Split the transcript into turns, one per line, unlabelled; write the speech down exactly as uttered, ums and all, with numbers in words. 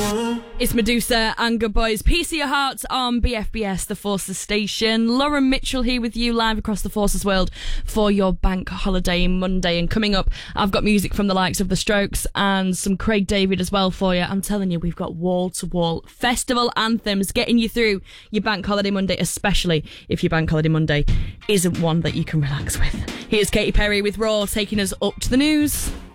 It's Medusa and Good Boys. Peace of your hearts on B F B S, the Forces station. Lauren Mitchell here with you live across the Forces world for your bank holiday Monday. And coming up, I've got music from the likes of The Strokes and some Craig David as well for you. I'm telling you, we've got wall-to-wall festival anthems getting you through your bank holiday Monday, especially if your bank holiday Monday isn't one that you can relax with. Here's Katy Perry with Raw, taking us up to the news.